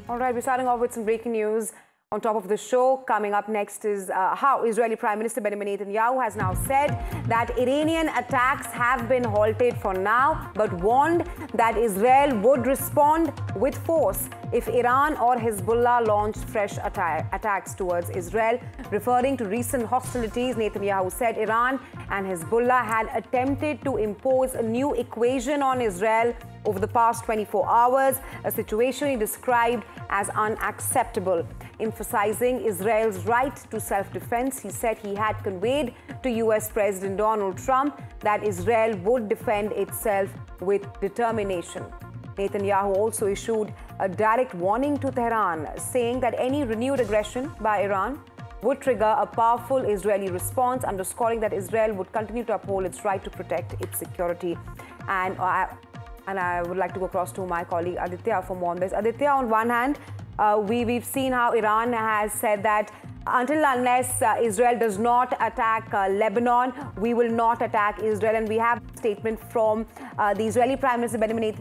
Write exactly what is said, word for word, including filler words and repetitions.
All right, we're starting off with some breaking news on top of the show. Coming up next is uh, how Israeli Prime Minister Benjamin Netanyahu has now said that Iranian attacks have been halted for now, but warned that Israel would respond with force if Iran or Hezbollah launched fresh atta attacks towards Israel. Referring to recent hostilities, Netanyahu said Iran and Hezbollah had attempted to impose a new equation on Israel over the past twenty-four hours, a situation he described as unacceptable. Emphasizing Israel's right to self-defense, he said he had conveyed to U S President Donald Trump that Israel would defend itself with determination. Netanyahu also issued a direct warning to Tehran, saying that any renewed aggression by Iran would trigger a powerful Israeli response, underscoring that Israel would continue to uphold its right to protect its security. And I, and I would like to go across to my colleague Aditya for more on this. Aditya, on one hand, uh, we, we've seen how Iran has said that until unless uh, Israel does not attack uh, Lebanon, we will not attack Israel. And we have a statement from uh, the Israeli Prime Minister Benjamin Netanyahu